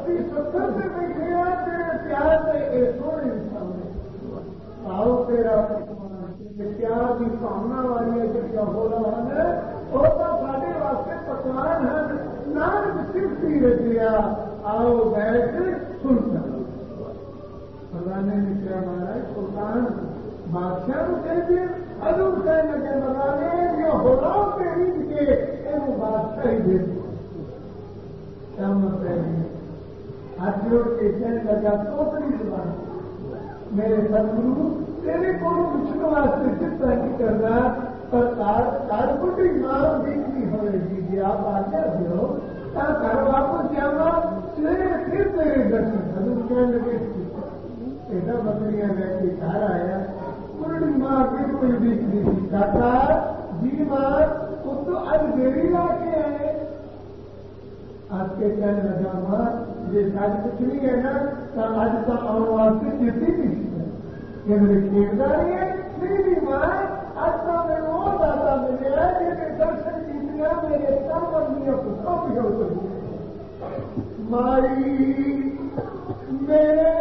80-70 سے بیٹھے ہیں تیرے پیار سے یہ سونے انسان آؤ تیرا پیار کی کامنا والی جڑیاں ہو رہا ہے وہ تو سارے واسطے پکوان ہیں نانک صرف ہی رچیا آؤ بیٹھ سن کر خزانے نے کیا مارا سلطان بادشاہ کو کہتے ادھر کہنے لگے مرانے یہ ہو رہا کے عید کے یہ بادشاہ ہی دے کیا مطلب ہاتھ جوڑ کے کہنے لگا توتری زبان میرے سدگرو تیرے کو پوچھنے واسطے کس طرح کی کرنا پر کار بڑی مار دیکھنی ہوئے گی آپ آگے دو گھر واپس جانا پھر تیرے درشن ادھر کہنے لگے ایسا بکریاں لے کے گھر آیا پوری ماں پھر کوئی دیکھنی تھی کہتا جی ماں وہ تو آج دیری لا کے آئے آج کے کہنے لگا ماں یہ ساتھ کچھ نہیں ہے نا تو آج کا آنے واسطے جیتی نہیں یہ میرے کھیلداری ہے نہیں ماں آج کا میں وہ دادا ملے ہیں جیسے درشن جیتنا میرے سر بندیوں کو کافی ہو سکتی ہے مائی میرے